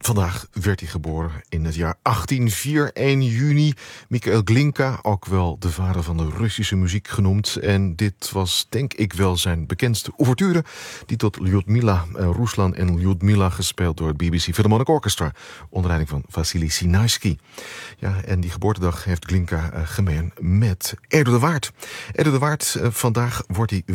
Vandaag werd hij geboren in het jaar 1804, 1 juni. Mikhail Glinka, ook wel de vader van de Russische muziek genoemd. En dit was, denk ik wel, zijn bekendste ouverture, die tot Lyudmila, Ruslan en Lyudmila, gespeeld door het BBC Philharmonic Orchestra, onder leiding van Vassili Sinaisky. Ja, en die geboortedag heeft Glinka gemeen met Erdo de Waard. Erdo de Waard, vandaag wordt hij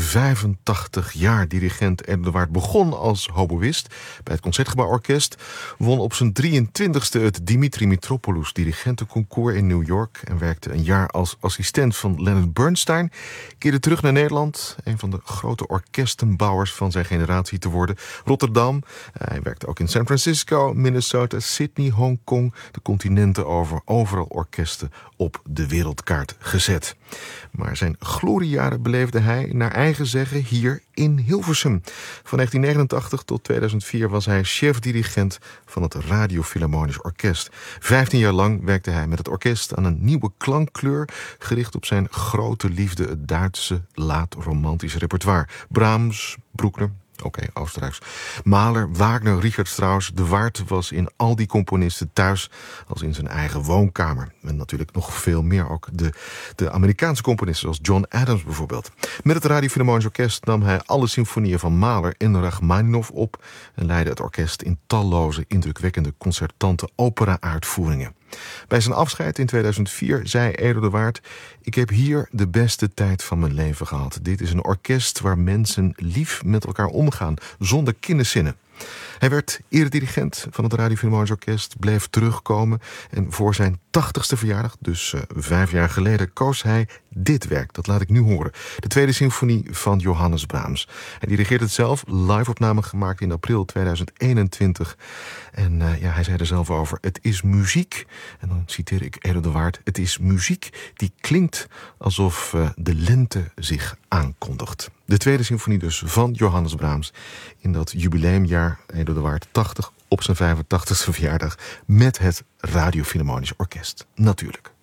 85 jaar. Dirigent Erdo de Waard begon als hoboïst bij het Concertgebouworkest, won op zijn 23e het Dimitri Mitropoulos dirigentenconcours in New York en werkte een jaar als assistent van Leonard Bernstein. Keerde terug naar Nederland, een van de grote orkestenbouwers van zijn generatie te worden. Rotterdam, hij werkte ook in San Francisco, Minnesota, Sydney, Hongkong, de continenten over, overal orkesten op de wereldkaart gezet. Maar zijn gloriejaren beleefde hij, naar eigen zeggen, hier in Hilversum. Van 1989 tot 2004 was hij chef-dirigent van het Radio Philharmonisch Orkest. 15 jaar lang werkte hij met het orkest aan een nieuwe klankkleur, gericht op zijn grote liefde, het Duitse laat-romantische repertoire. Brahms, Bruckner, Oostenrijks, Mahler, Wagner, Richard Strauss. De Waard was in al die componisten thuis als in zijn eigen woonkamer. En natuurlijk nog veel meer ook de Amerikaanse componisten, zoals John Adams bijvoorbeeld. Met het Radio Philharmonisch Orkest nam hij alle symfonieën van Mahler en Rachmaninov op en leidde het orkest in talloze indrukwekkende concertante opera-uitvoeringen. Bij zijn afscheid in 2004 zei Erdo de Waard: "Ik heb hier de beste tijd van mijn leven gehad. Dit is een orkest waar mensen lief met elkaar omgaan, zonder kinderzinnen." Hij werd eredirigent van het Radio Philharmonisch Orkest, bleef terugkomen en voor zijn 80ste verjaardag, dus 5 jaar geleden, koos hij dit werk. Dat laat ik nu horen. De tweede symfonie van Johannes Brahms. Hij dirigeert het zelf, live-opname gemaakt in april 2021. En hij zei er zelf over: "Het is muziek," en dan citeer ik Erdo de Waard, "het is muziek die klinkt alsof de lente zich aankondigt." De tweede symfonie dus van Johannes Brahms in dat jubileumjaar, Erdo de Waard 80 op zijn 85ste verjaardag met het Radio Philharmonisch Orkest. Natuurlijk.